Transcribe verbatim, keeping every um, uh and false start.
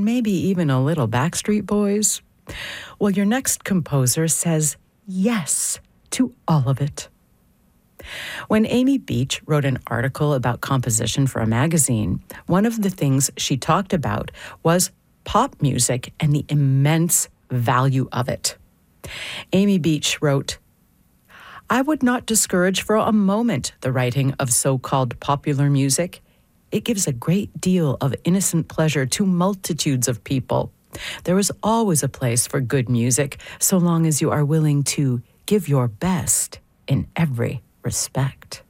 maybe even a little Backstreet Boys? Well, your next composer says yes to all of it. When Amy Beach wrote an article about composition for a magazine, one of the things she talked about was pop music and the immense value of it. Amy Beach wrote, "I would not discourage for a moment the writing of so-called popular music. It gives a great deal of innocent pleasure to multitudes of people. There is always a place for good music, so long as you are willing to give your best in every respect."